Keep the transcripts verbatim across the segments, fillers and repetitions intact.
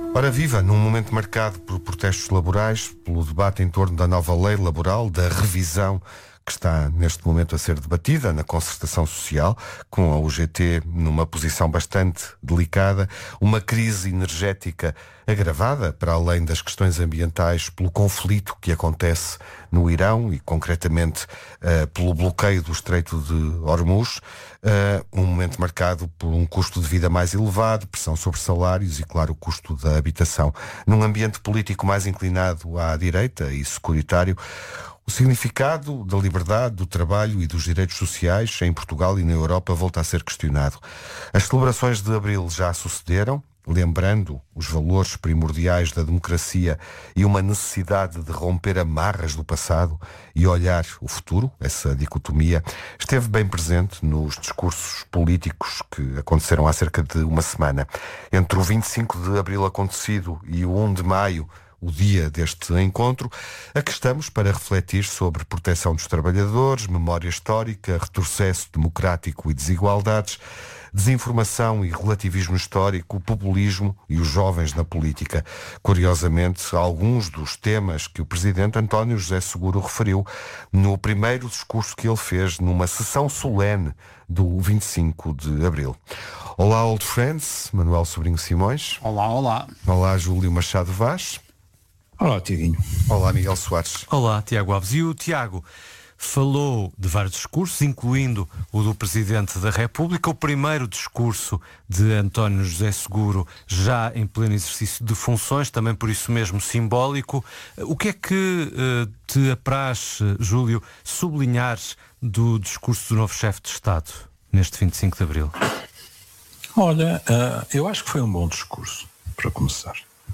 Ora viva, num momento marcado por protestos laborais, pelo debate em torno da nova lei laboral, da revisão que está neste momento a ser debatida na concertação social, com a U G T numa posição bastante delicada, uma crise energética agravada, para além das questões ambientais, pelo conflito que acontece no Irão e, concretamente, uh, pelo bloqueio do Estreito de Hormuz, uh, um momento marcado por um custo de vida mais elevado, pressão sobre salários e, claro, o custo da habitação. Num ambiente político mais inclinado à direita e securitário, o significado da liberdade, do trabalho e dos direitos sociais em Portugal e na Europa volta a ser questionado. As celebrações de Abril já sucederam, lembrando os valores primordiais da democracia e uma necessidade de romper amarras do passado e olhar o futuro. Essa dicotomia esteve bem presente nos discursos políticos que aconteceram há cerca de uma semana. Entre o vinte e cinco de Abril acontecido e o primeiro de Maio, o dia deste encontro, aqui estamos para refletir sobre proteção dos trabalhadores, memória histórica, retrocesso democrático e desigualdades, desinformação e relativismo histórico, populismo e os jovens na política. Curiosamente, alguns dos temas que o presidente António José Seguro referiu no primeiro discurso que ele fez numa sessão solene do vinte e cinco de Abril. Olá, old friends, Manuel Sobrinho Simões. Olá, olá. Olá, Júlio Machado Vaz. Olá, Tiaguinho. Olá, Miguel Soares. Olá, Tiago Alves. E o Tiago falou de vários discursos, incluindo o do Presidente da República, o primeiro discurso de António José Seguro, já em pleno exercício de funções, também por isso mesmo simbólico. O que é que uh, te apraz, Júlio, sublinhares do discurso do novo chefe de Estado, neste vinte e cinco de Abril? Olha, uh, eu acho que foi um bom discurso, para começar.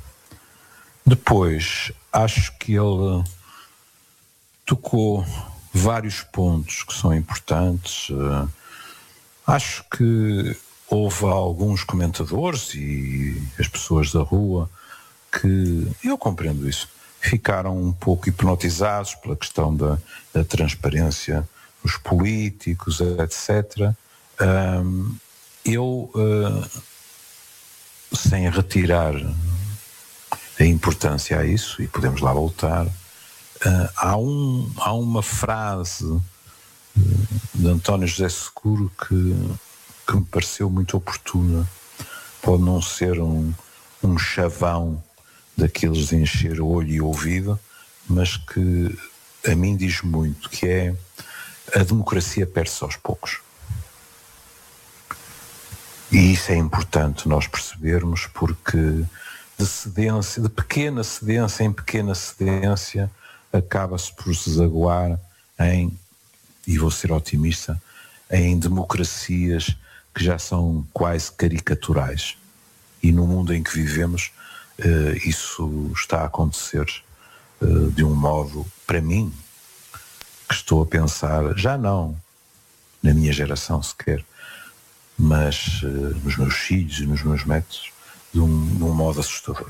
Depois, acho que ele tocou vários pontos que são importantes. Uh, acho que houve alguns comentadores e as pessoas da rua que, eu compreendo isso, ficaram um pouco hipnotizados pela questão da, da transparência dos políticos, etcétera. Um, eu, uh, sem retirar a importância a isso, e podemos lá voltar, uh, há, um, há uma frase uh, de António José Seguro que, que me pareceu muito oportuna. Pode não ser um, um chavão daqueles de encher o olho e o ouvido, mas que a mim diz muito, que é: a democracia perde-se aos poucos. E isso é importante nós percebermos, porque de cedência, de pequena cedência em pequena cedência, acaba-se por se desaguar em, e vou ser otimista, em democracias que já são quase caricaturais. E no mundo em que vivemos, uh, isso está a acontecer uh, de um modo, para mim, que estou a pensar, já não na minha geração sequer, mas uh, nos meus filhos e nos meus netos, de um, de um modo assustador.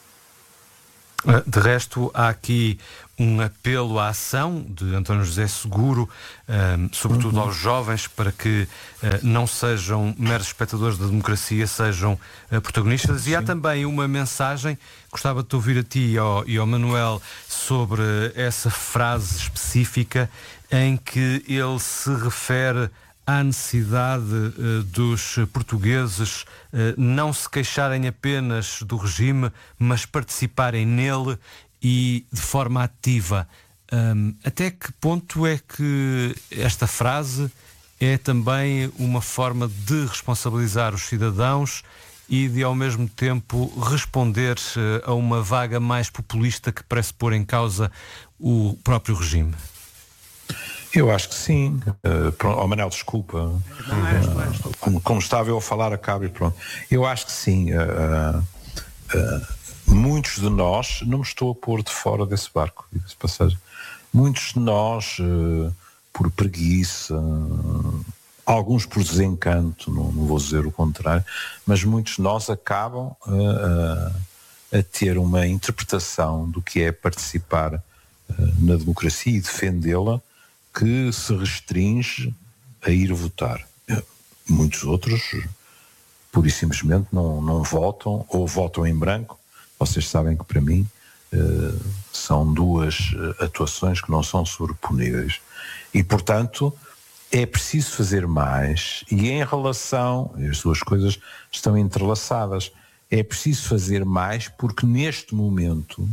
De resto, há aqui um apelo à ação de António José Seguro, um, sobretudo uhum. aos jovens, para que uh, não sejam meros espectadores da democracia, sejam uh, protagonistas. Sim. E há também uma mensagem, gostava de te ouvir a ti e ao, e ao Manuel, sobre essa frase específica em que ele se refere à necessidade uh, dos portugueses uh, não se queixarem apenas do regime, mas participarem nele e de forma ativa. Um, até que ponto é que esta frase é também uma forma de responsabilizar os cidadãos e de, ao mesmo tempo, responder uh, a uma vaga mais populista que parece pôr em causa o próprio regime? Eu acho que sim. Uh, pronto, oh, Manel, desculpa. Não, uh, como, como estava eu a falar, acabo e pronto. Eu acho que sim. Uh, uh, muitos de nós, não me estou a pôr de fora desse barco, desse passagem. Muitos de nós, uh, por preguiça, uh, alguns por desencanto, não, não vou dizer o contrário, mas muitos de nós acabam uh, uh, a ter uma interpretação do que é participar uh, na democracia e defendê-la, que se restringe a ir votar. Muitos outros, pura e simplesmente, não, não votam, ou votam em branco, vocês sabem que para mim uh, são duas atuações que não são sobreponíveis. E, portanto, é preciso fazer mais, e em relação, as duas coisas estão entrelaçadas, é preciso fazer mais porque neste momento,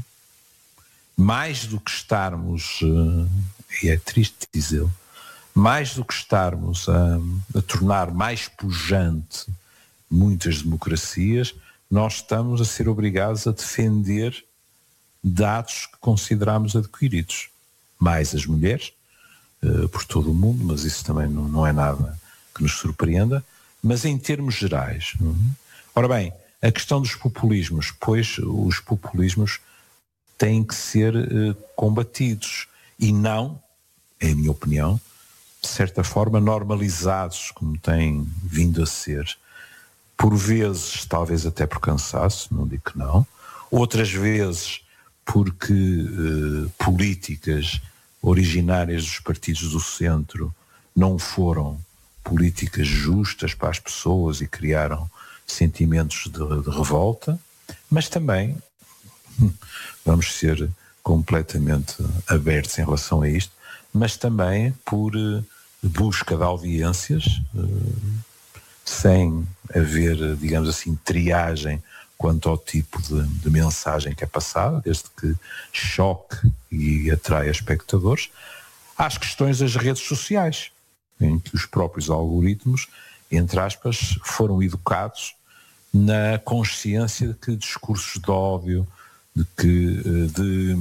mais do que estarmos, uh, e é triste dizê-lo, mais do que estarmos a, a tornar mais pujante muitas democracias, nós estamos a ser obrigados a defender dados que consideramos adquiridos. Mais as mulheres, uh, por todo o mundo, mas isso também não, não é nada que nos surpreenda, mas em termos gerais. Não é? Ora bem, a questão dos populismos, pois os populismos têm que ser uh, combatidos e não, em minha opinião, de certa forma normalizados, como têm vindo a ser. Por vezes, talvez até por cansaço, não digo que não. Outras vezes, porque uh, políticas originárias dos partidos do centro não foram políticas justas para as pessoas e criaram sentimentos de, de revolta, mas também, vamos ser completamente abertos em relação a isto, mas também por uh, busca de audiências, uh, sem haver, digamos assim, triagem quanto ao tipo de, de mensagem que é passada, desde que choque e atraia espectadores, às questões das redes sociais, em que os próprios algoritmos, entre aspas, foram educados na consciência de que discursos de ódio, de que de,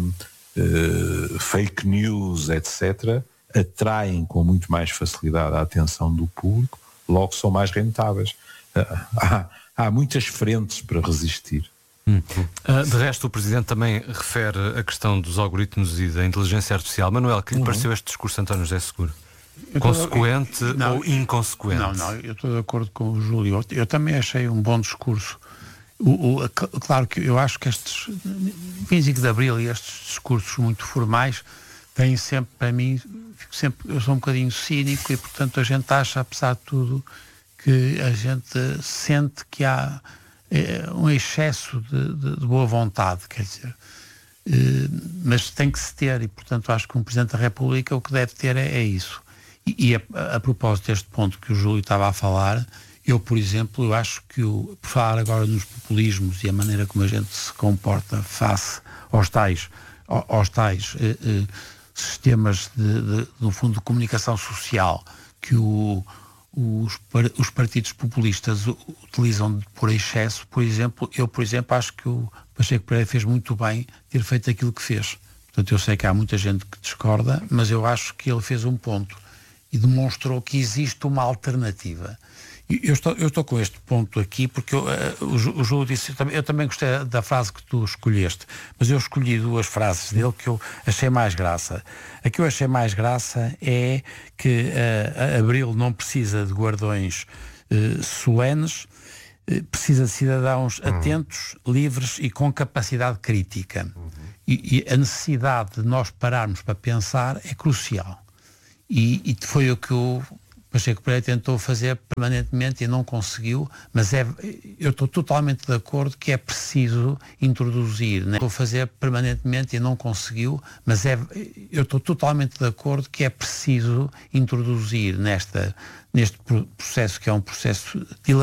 uh, fake news, etcétera, atraem com muito mais facilidade a atenção do público, logo são mais rentáveis. Uh, há, há muitas frentes para resistir. Hum. Uh, de resto, o Presidente também refere a questão dos algoritmos e da inteligência artificial. Manuel, que lhe uhum. pareceu este discurso de António José Seguro? Eu Consequente tô... não, ou inconsequente? Não, não, eu estou de acordo com o Júlio. Eu também achei um bom discurso. O, o, claro que eu acho que estes vinte e cinco de Abril e estes discursos muito formais têm sempre, para mim, fico sempre, eu sou um bocadinho cínico e, portanto, a gente acha, apesar de tudo, que a gente sente que há é, um excesso de, de, de boa vontade, quer dizer, é, mas tem que se ter, e, portanto, acho que um Presidente da República o que deve ter é, é isso. E, e a, a propósito deste ponto que o Júlio estava a falar, eu, por exemplo, eu acho que, o, por falar agora nos populismos e a maneira como a gente se comporta face aos tais, aos tais eh, eh, sistemas, de, de, no fundo, de comunicação social que o, os, os partidos populistas utilizam por excesso, por exemplo, eu, por exemplo, acho que o Pacheco Pereira fez muito bem ter feito aquilo que fez. Portanto, eu sei que há muita gente que discorda, mas eu acho que ele fez um ponto e demonstrou que existe uma alternativa. Eu estou, eu estou com este ponto aqui porque eu, uh, o, o Júlio disse, eu também, eu também gostei da frase que tu escolheste, mas eu escolhi duas frases dele que eu achei mais graça. A que eu achei mais graça é que uh, Abril não precisa de guardões uh, solenes, uh, precisa de cidadãos uhum. atentos, livres e com capacidade crítica. Uhum. E, e a necessidade de nós pararmos para pensar é crucial. E, e foi o que o Pacheco Pereira tentou fazer permanentemente e não conseguiu, mas é, eu estou totalmente de acordo que é preciso introduzir, né? Estou a fazer permanentemente e não conseguiu, mas é, eu estou totalmente de acordo que é preciso introduzir nesta, neste processo, que é um processo de